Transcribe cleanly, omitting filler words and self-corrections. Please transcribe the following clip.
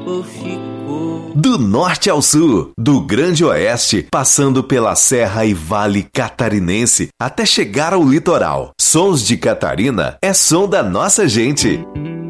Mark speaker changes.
Speaker 1: ou ficou.
Speaker 2: Do norte ao sul, do grande oeste, passando pela serra e vale catarinense, até chegar ao litoral. Sons de Catarina é som da nossa gente.